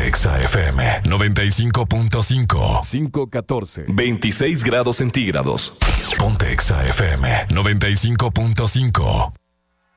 Exa FM 95.5. 514. 26 grados centígrados. Ponte Exa FM 95.5.